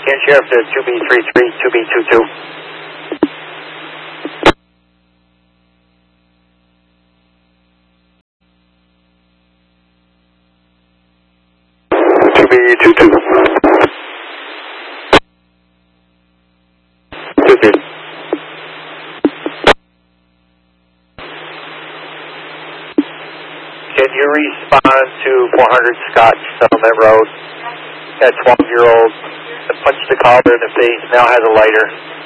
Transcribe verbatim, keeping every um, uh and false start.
Can Sheriff to two B three three, two B two two. two B two two. two B. Can you respond to four hundred Scott Settlement Road? That twelve-year-old that punched the collar in the face, now has a lighter.